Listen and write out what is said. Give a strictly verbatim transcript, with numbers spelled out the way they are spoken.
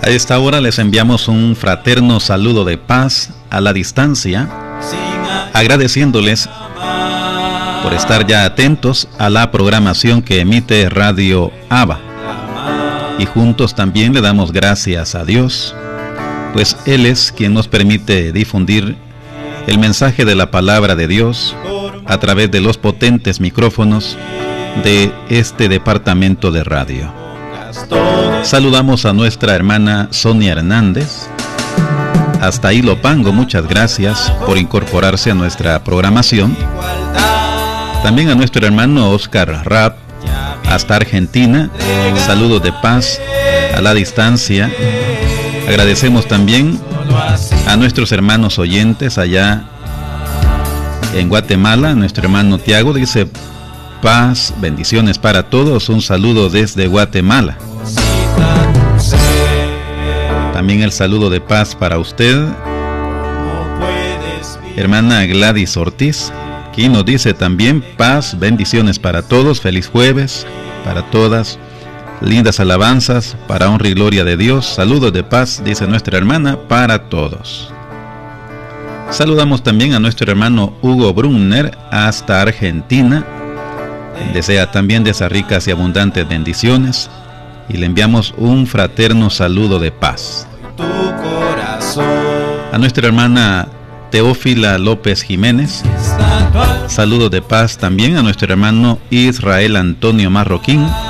A esta hora les enviamos un fraterno saludo de paz a la distancia, agradeciéndoles por estar ya atentos a la programación que emite Radio Abba. Y juntos también le damos gracias a Dios, pues Él es quien nos permite difundir el mensaje de la palabra de Dios a través de los potentes micrófonos de este departamento de radio. Saludamos a nuestra hermana Sonia Hernández hasta Ilopango, muchas gracias por incorporarse a nuestra programación. También a nuestro hermano Oscar Rapp hasta Argentina, saludos de paz a la distancia. Agradecemos también a nuestros hermanos oyentes allá en Guatemala. Nuestro hermano Tiago dice: paz, bendiciones para todos, un saludo desde Guatemala. También el saludo de paz para usted, hermana Gladys Ortiz, quien nos dice también: paz, bendiciones para todos, feliz jueves para todas, lindas alabanzas para honra y gloria de Dios, saludos de paz, dice nuestra hermana, para todos. Saludamos también a nuestro hermano Hugo Brunner hasta Argentina. Desea también de esas ricas y abundantes bendiciones y le enviamos un fraterno saludo de paz. A nuestra hermana Teófila López Jiménez, saludos de paz también a nuestro hermano Israel Antonio Marroquín